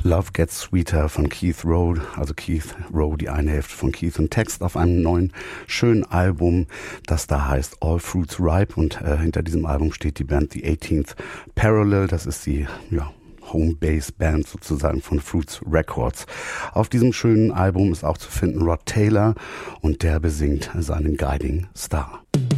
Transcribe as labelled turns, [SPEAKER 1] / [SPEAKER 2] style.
[SPEAKER 1] Love Gets Sweeter von Keith Rowe, also Keith Rowe, die eine Hälfte von Keith und Text auf einem neuen, schönen Album, das da heißt All Fruits Ripe, und hinter diesem Album steht die Band The 18th Parallel, das ist die, Home-Base-Band sozusagen von Fruits Records. Auf diesem schönen Album ist auch zu finden Rod Taylor, und der besingt seinen Guiding Star.